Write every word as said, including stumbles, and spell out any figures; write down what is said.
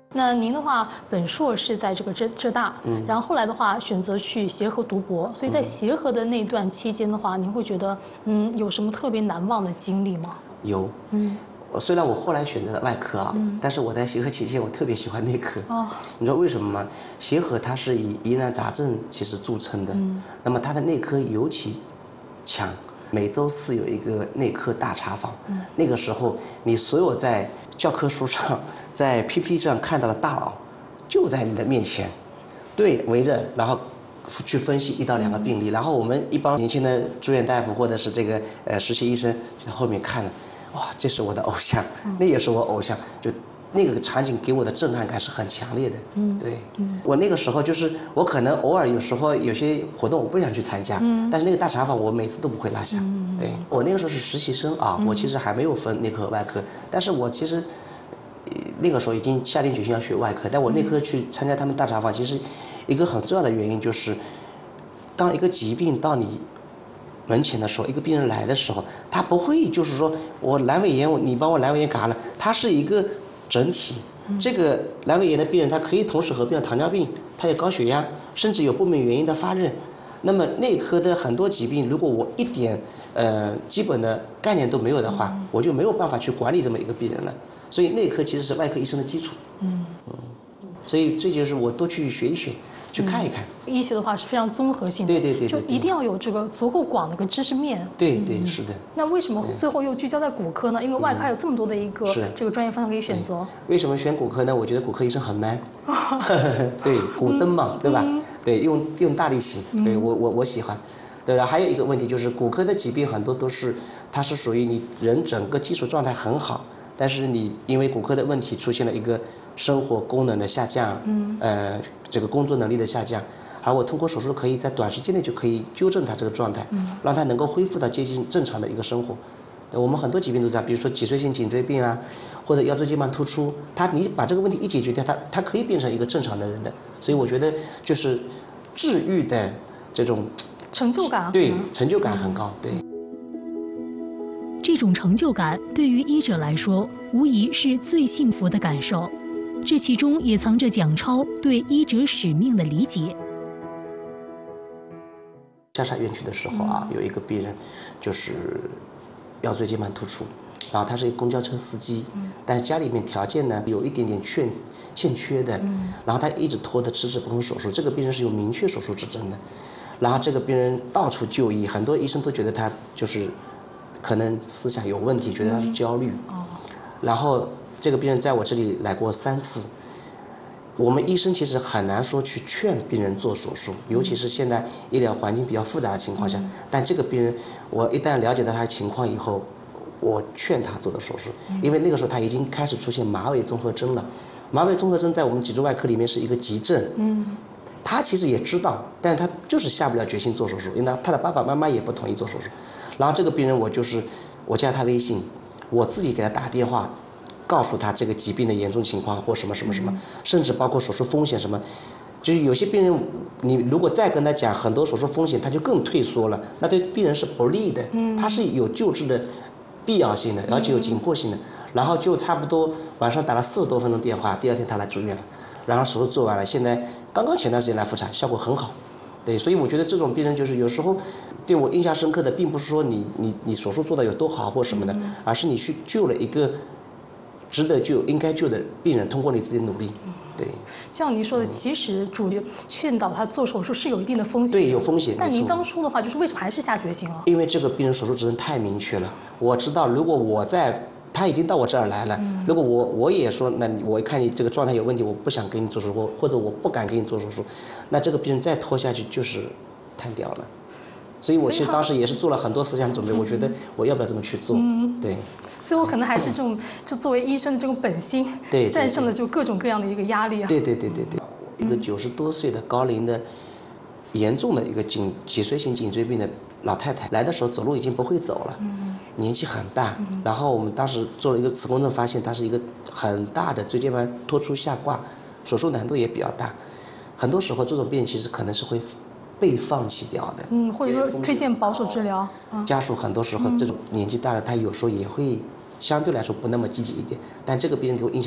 那您的话，本硕是在这个浙浙大，嗯，然后后来的话选择去协和读博，所以在协和的那段期间的话，您会觉得，嗯，有什么特别难忘的经历吗？ 有，嗯，虽然我后来选择了外科啊，嗯、但是我在协和期间，我特别喜欢内科。哦，你知道为什么吗？协和它是以疑难杂症其实著称的，嗯，那么它的内科尤其强。每周四有一个内科大查房，嗯、那个时候你所有在教科书上、在 P P T 上看到的大佬，就在你的面前，对，围着，然后去分析一到两个病例，然后我们一帮年轻的住院大夫或者是这个呃实习医生在后面看了，哇，这是我的偶像，那也是我偶像，就那个场景给我的震撼感是很强烈的。嗯，对，嗯，我那个时候就是我可能偶尔有时候有些活动我不想去参加，嗯，但是那个大茶坊我每次都不会落下。嗯，对，我那个时候是实习生啊，我其实还没有分内科和外科，但是我其实。那个时候已经下定决心要学外科，但我内科去参加他们大查房，其实一个很重要的原因就是，当一个疾病到你门前的时候，一个病人来的时候，他不会就是说我阑尾炎，你帮我阑尾炎嘎了，它是一个整体。这个阑尾炎的病人，他可以同时合并糖尿病，他有高血压，甚至有不明原因的发热。那么内科的很多疾病，如果我一点呃基本的概念都没有的话，我就没有办法去管理这么一个病人了。所以内科其实是外科医生的基础。嗯嗯，所以这就是我多去学一学，去看一看。 嗯、医学的话是非常综合性的， 对对对对， 就一定要有这个足够广的一个知识面。 对对是的。 那为什么最后又聚焦在骨科呢？因为外科还有这么多的一个这个专业方向可以选择。 为什么选骨科呢？我觉得骨科医生很 man。对，骨灯嘛，对吧？对，用用大力气，对我我我喜欢。对了，还有一个问题就是骨科的疾病很多都是，它是属于你人整个基础状态很好。但是你因为骨科的问题出现了一个生活功能的下降，嗯，呃，这个工作能力的下降，而我通过手术可以在短时间内就可以纠正他这个状态，嗯，让他能够恢复到接近正常的一个生活。我们很多疾病都这样，比如说脊髓性颈椎病啊，或者腰椎间盘突出，他你把这个问题一解决掉，他他可以变成一个正常的人的。所以我觉得就是治愈的这种成就感， 对，成就感很高，对。 这种成就感对于医者来说，无疑是最幸福的感受。这其中也藏着蒋超对医者使命的理解。 下沙院区的时候啊，有一个病人就是腰椎间盘突出，然后他是一个公交车司机，但是家里面条件呢有一点点欠欠缺的，然后他一直拖着迟迟不动手术。这个病人是有明确手术指征的，然后这个病人到处就医，很多医生都觉得他就是可能思想有问题，觉得他是焦虑。然后这个病人在我这里来过三次。我们医生其实很难说去劝病人做手术，尤其是现在医疗环境比较复杂的情况下。但这个病人，我一旦了解到他的情况以后，我劝他做的手术，因为那个时候他已经开始出现马尾综合征了。马尾综合征在我们脊柱外科里面是一个急症。嗯。他其实也知道，但是他就是下不了决心做手术，因为他的爸爸妈妈也不同意做手术。然后这个病人我就是我加他微信，我自己给他打电话，告诉他这个疾病的严重情况或什么什么什么，甚至包括手术风险什么。就是有些病人，你如果再跟他讲很多手术风险，他就更退缩了，那对病人是不利的。他是有救治的必要性的，而且有紧迫性的。然后就差不多晚上打了四十多分钟电话，第二天他来住院了，然后手术做完了，现在刚刚前段时间来复查，效果很好。对，所以我觉得这种病人就是有时候对我印象深刻的，并不是说你你你手术做的有多好或什么的，而是你去救了一个值得救、应该救的病人，通过你自己的努力。对， 就像您说的，其实主角劝导他做手术是有一定的风险。 对，有风险。 但您当初的话，就是为什么还是下决心了？ 因为这个病人手术指征太明确了，我知道如果我在。他已经到我这儿来了。如果我我也说，那你我看你这个状态有问题，我不想给你做手术，或者我不敢给你做手术，那这个病人再拖下去就是瘫掉了。所以我其实当时也是做了很多思想准备，我觉得我要不要这么去做？嗯，对。 最后可能还是这种，就作为医生的这种本心， 对， 战胜了就各种各样的一个压力啊。 对对对对对，一个九十多岁的高龄的。严重的一个颈脊髓型颈椎病的老太太来的时候走路已经不会走了，嗯、年纪很大。嗯、然后我们当时做了一个磁共振，发现她是一个很大的椎间盘突出下挂，手术难度也比较大。很多时候这种病其实可能是会被放弃掉的， 嗯，或者说推荐保守治疗。 嗯、家属很多时候这种年纪大了，他有时候也会相对来说不那么积极一点。但这个病人给我印象。